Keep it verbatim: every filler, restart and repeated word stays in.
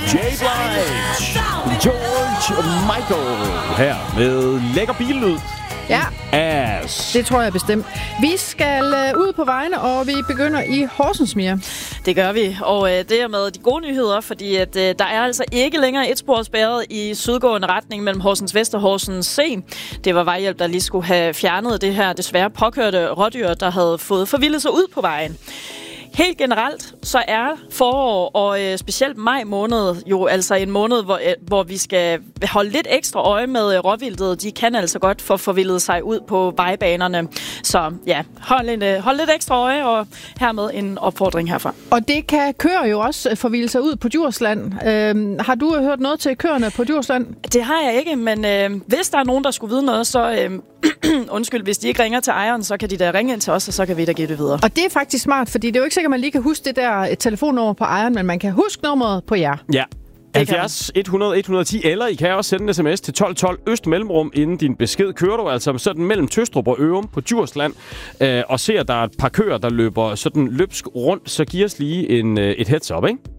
Jay Blige, George Michael her med lækker billyd. Ja, Ass. det tror jeg bestemt. Vi skal uh, ud på vejene, og vi begynder i Horsens, Mia. Det gør vi, og øh, det er med de gode nyheder, fordi at, øh, der er altså ikke længere et spor spærret i sydgående retning mellem Horsens Vest og Horsens C. Det var Vejhjælp, der lige skulle have fjernet det her desværre påkørte rådyr, der havde fået forvildet sig ud på vejen. Helt generelt, så er forår og øh, specielt maj måned jo altså en måned, hvor, øh, hvor vi skal holde lidt ekstra øje med øh, råvildtet. De kan altså godt få forvildet sig ud på vejbanerne. Så ja, hold, en, øh, hold lidt ekstra øje, og hermed en opfordring herfra. Og det kan køer jo også forvilde sig ud på Djursland. Øhm, har du hørt noget til køerne på Djursland? Det har jeg ikke, men øh, hvis der er nogen, der skulle vide noget, så øh, undskyld, hvis de ikke ringer til ejeren, så kan de da ringe ind til os, og så kan vi da give det videre. Og det er faktisk smart, fordi det er jo ikke sikkert, at man lige kan huske det der et telefonnummer på ejeren, men man kan huske nummeret på jer. Ja. halvfjerds et hundrede et hundrede og ti, eller I kan også sende en sms til tolv tolv øst mellemrum, inden din besked kører du altså sådan mellem Tøstrup og Ørum på Djursland, øh, og ser, at der er et par køer, der løber sådan løbsk rundt, så giv os lige en, øh, et heads up, ikke?